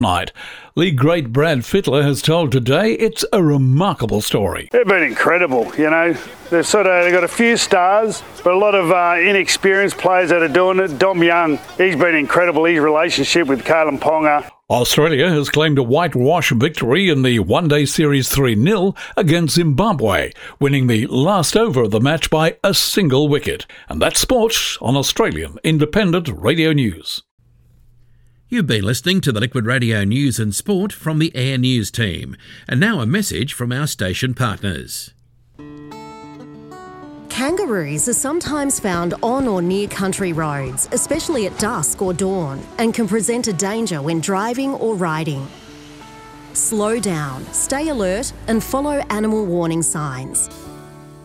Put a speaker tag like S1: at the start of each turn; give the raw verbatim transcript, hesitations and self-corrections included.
S1: night. League great Brad Fittler has told Today it's a remarkable story.
S2: They've been incredible, you know. They've sort of they've got a few stars, but a lot of uh, inexperienced players that are doing it. Dom Young, he's been incredible. His relationship with Kalen Ponga.
S1: Australia has claimed a whitewash victory in the one-day series three nil against Zimbabwe, winning the last over of the match by a single wicket. And that's sport on Australian Independent Radio News.
S3: You've been listening to the Liquid Radio News and Sport from the Air News team. And now a message from our station partners.
S4: Kangaroos are sometimes found on or near country roads, especially at dusk or dawn, and can present a danger when driving or riding. Slow down, stay alert, and follow animal warning signs.